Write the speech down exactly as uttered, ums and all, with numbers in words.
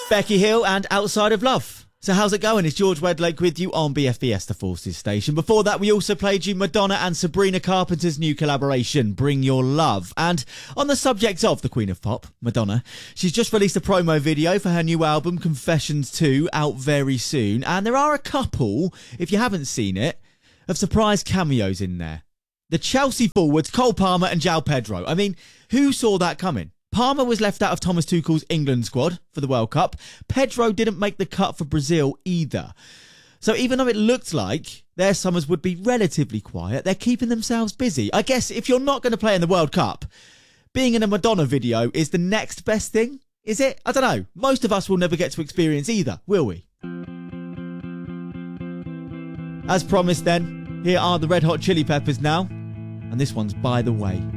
Becky Hill and Outside of Love. So how's it going? It's George Wedlake with you on B F B S The Forces Station. Before that, we also played you Madonna and Sabrina Carpenter's new collaboration, Bring Your Love. And on the subject of the Queen of Pop, Madonna, she's just released a promo video for her new album, Confessions two, out very soon. And there are a couple, if you haven't seen it, of surprise cameos in there. The Chelsea forwards, Cole Palmer and João Pedro. I mean, who saw that coming? Palmer was left out of Thomas Tuchel's England squad for the World Cup. Pedro didn't make the cut for Brazil either. So even though it looked like their summers would be relatively quiet, they're keeping themselves busy. I guess if you're not going to play in the World Cup, being in a Madonna video is the next best thing, is it? I don't know. Most of us will never get to experience either, will we? As promised then, here are the Red Hot Chili Peppers now. And this one's By the Way.